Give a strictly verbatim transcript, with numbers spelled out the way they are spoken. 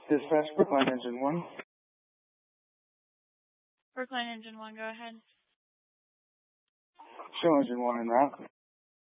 Dispatch, Brookline Engine one. Brookline Engine one, go ahead. Show Engine one en route.